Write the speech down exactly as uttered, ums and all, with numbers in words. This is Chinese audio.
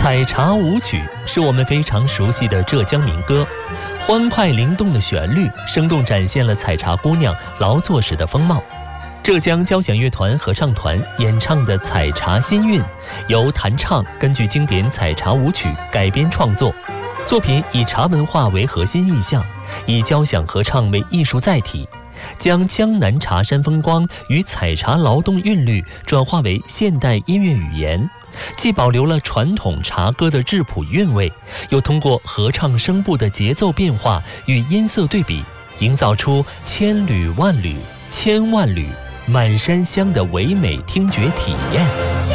采茶舞曲是我们非常熟悉的浙江民歌，欢快灵动的旋律，生动展现了采茶姑娘劳作时的风貌。浙江交响乐团合唱团演唱的《采茶新韵》，由弹唱根据经典采茶舞曲改编创作。作品以茶文化为核心意象，以交响合唱为艺术载体，将江南茶山风光与采茶劳动韵律转化为现代音乐语言，既保留了传统茶歌的质朴韵味，又通过合唱声部的节奏变化与音色对比，营造出千缕万缕、千万缕满山香的唯美听觉体验。